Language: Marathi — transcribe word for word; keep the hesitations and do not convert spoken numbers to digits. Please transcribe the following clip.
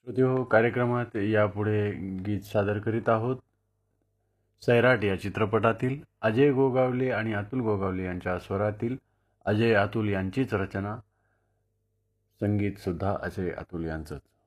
श्रोतेहो, कार्यक्रमात यापुढे गीत सादर करीत आहोत सैराट या चित्रपटातील अजय गोगावले आणि अतुल गोगावले यांच्या स्वरातील अजय अतुल यांचीच रचना, संगीतसुद्धा अजय अतुल यांचंच.